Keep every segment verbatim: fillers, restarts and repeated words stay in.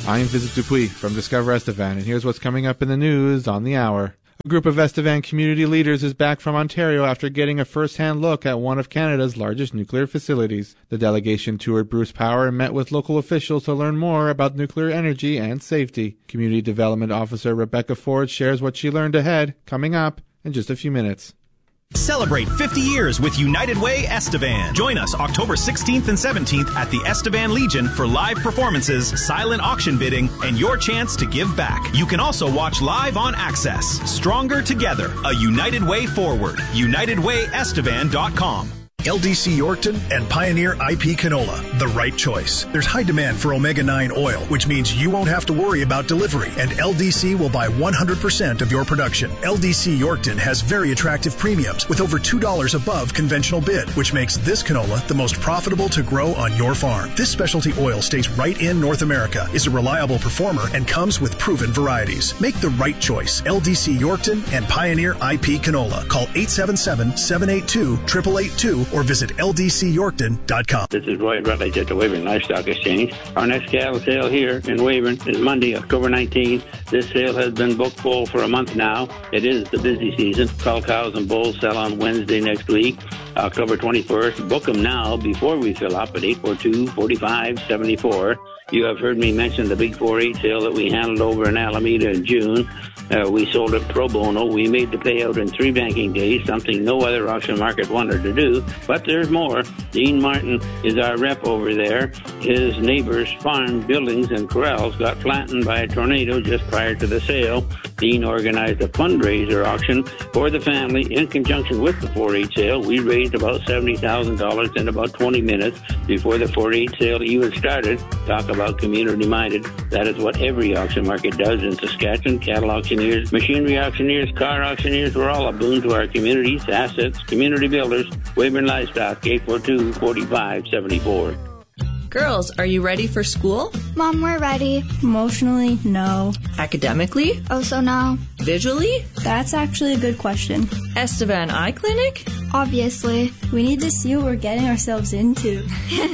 I'm Visit Dupuis from Discover Estevan, and here's what's coming up in the news on the hour. A group of Estevan community leaders is back from Ontario after getting a first-hand look at one of Canada's largest nuclear facilities. The delegation toured Bruce Power and met with local officials to learn more about nuclear energy and safety. Community Development Officer Rebecca Ford shares what she learned ahead, coming up in just a few minutes. Celebrate fifty years with United Way Estevan. Join us October sixteenth and seventeenth at the Estevan Legion for live performances, silent auction bidding, and your chance to give back. You can also watch live on Access. Stronger Together, a United Way forward. united way estevan dot com. L D C Yorkton and Pioneer I P Canola, the right choice. There's high demand for omega nine oil, which means you won't have to worry about delivery, and L D C will buy one hundred percent of your production. L D C Yorkton has very attractive premiums with over two dollars above conventional bid, which makes this canola the most profitable to grow on your farm. This specialty oil stays right in North America, is a reliable performer, and comes with proven varieties. Make the right choice. L D C Yorkton and Pioneer I P Canola. Call eight seven seven, seven eight two, eight eight eight two or visit L D C Yorkton dot com. This is Roy Rutledge at the Weyburn Livestock Exchange. Our next cattle sale here in Weyburn is Monday, October nineteenth. This sale has been booked full for a month now. It is the busy season. Cull cows and bulls sell on Wednesday next week, October twenty-first. Book them now before we fill up at eight four two, four five seven four. You have heard me mention the big four eight sale that we handled over in Alameda in June. Uh, we sold it pro bono. We made the payout in three banking days, something no other auction market wanted to do. But there's more. Dean Martin is our rep over there. His neighbor's farm, buildings, and corrals got flattened by a tornado just prior to the sale. Dean organized a fundraiser auction for the family in conjunction with the four eight sale. We raised about seventy thousand dollars in about twenty minutes before the four eight sale even started. Talk about community-minded. That is what every auction market does in Saskatchewan. Cattle auctioneers, machinery auctioneers, car auctioneers, we're all a boon to our communities, assets, community builders. Weyburn Livestock, eight four two, four five seven four. Girls, are you ready for school? Mom, we're ready. Emotionally, no. Academically? Also no. Visually? That's actually a good question. Estevan Eye Clinic? Obviously. We need to see what we're getting ourselves into.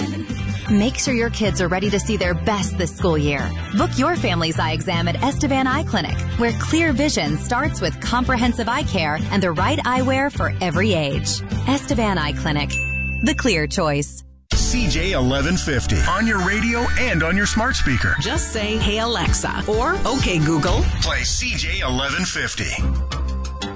Make sure your kids are ready to see their best this school year. Book your family's eye exam at Estevan Eye Clinic, where clear vision starts with comprehensive eye care and the right eyewear for every age. Estevan Eye Clinic, the clear choice. C J eleven fifty on your radio and on your smart speaker. Just say, "Hey Alexa," or "Okay Google." Play C J eleven fifty.